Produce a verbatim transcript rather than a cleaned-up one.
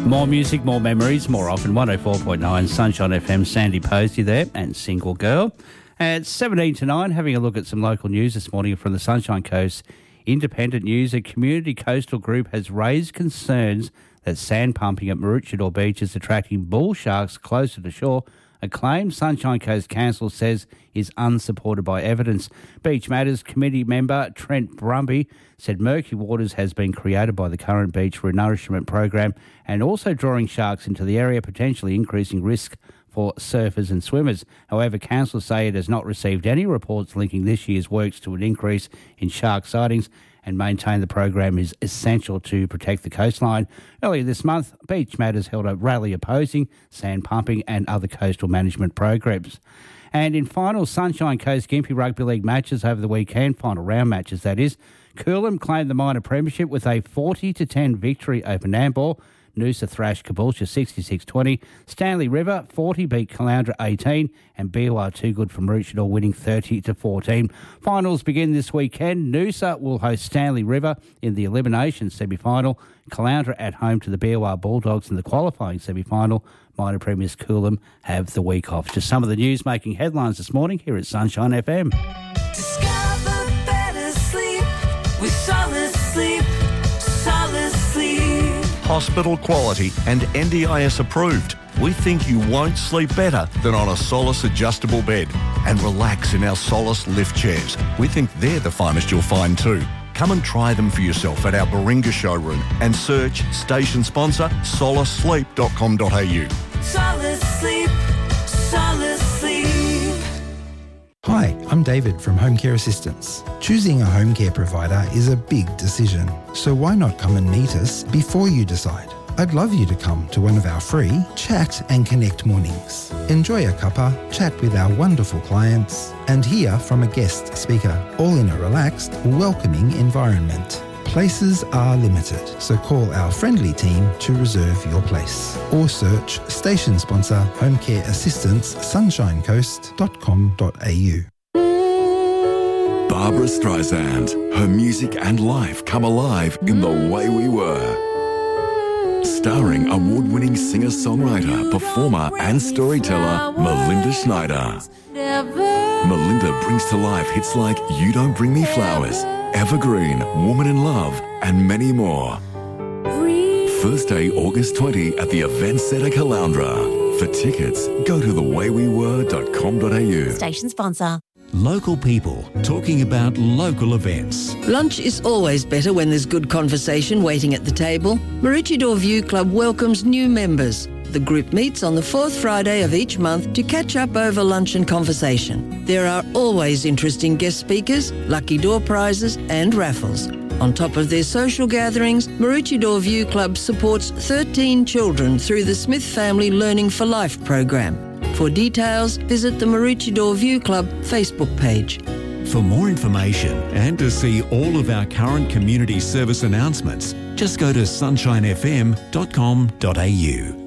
More music, more memories, more often. one oh four point nine Sunshine F M, Sandy Posey there, and Single Girl. At seventeen to nine, having a look at some local news this morning from the Sunshine Coast Independent News. A community coastal group has raised concerns that sand pumping at Maroochydore Beach is attracting bull sharks closer to shore, a claim Sunshine Coast Council says is unsupported by evidence. Beach Matters Committee member Trent Brumby said Murky Waters has been created by the current beach renourishment program and also drawing sharks into the area, potentially increasing risk for surfers and swimmers. However, council say it has not received any reports linking this year's works to an increase in shark sightings and maintain the program is essential to protect the coastline. Earlier this month, Beach Matters held a rally opposing sand pumping and other coastal management programs. And in final Sunshine Coast Gympie Rugby League matches over the weekend, final round matches that is, Coolum claimed the minor premiership with a forty to ten victory over Nambour. Noosa thrashed Caboolture sixty-six twenty. Stanley River forty beat Caloundra eighteen, and B O R Too Good from Maroochydore winning thirty to fourteen. Finals begin this weekend. Noosa will host Stanley River in the elimination semi-final. Caloundra at home to the B O R Bulldogs in the qualifying semi-final. Minor premiers Coolum have the week off. Just some of the news making headlines this morning here at Sunshine F M. Discover better sleep with solid sleep. Solid sleep. Hospital quality and N D I S approved. We think you won't sleep better than on a Solace adjustable bed and relax in our Solace lift chairs. We think they're the finest you'll find too. Come and try them for yourself at our Baringa showroom and search station sponsor solace sleep dot com dot a u. Solid sleep. Solid sleep. Hi, I'm David from Home Care Assistance. Choosing a home care provider is a big decision, so why not come and meet us before you decide? I'd love you to come to one of our free Chat and Connect mornings. Enjoy a cuppa, chat with our wonderful clients, and hear from a guest speaker, all in a relaxed, welcoming environment. Places are limited, so call our friendly team to reserve your place. Or search station sponsor Home Care Assistance sunshine coast dot com dot a u. Barbara Streisand. Her music and life come alive in The Way We Were. Starring award-winning singer-songwriter, performer and storyteller Melinda Schneider. Melinda brings to life hits like You Don't Bring Me Flowers, Evergreen, Woman in Love, and many more. Thursday, August twentieth at the Event Centre Caloundra. For tickets, go to the way we were dot com dot a u. Station sponsor. Local people talking about local events. Lunch is always better when there's good conversation waiting at the table. Maroochydore View Club welcomes new members. The group meets on the fourth Friday of each month to catch up over lunch and conversation. There are always interesting guest speakers, lucky door prizes and raffles. On top of their social gatherings, Maroochydore View Club supports thirteen children through the Smith Family Learning for Life program. For details, visit the Maroochydore View Club Facebook page. For more information and to see all of our current community service announcements, just go to sunshine f m dot com dot a u.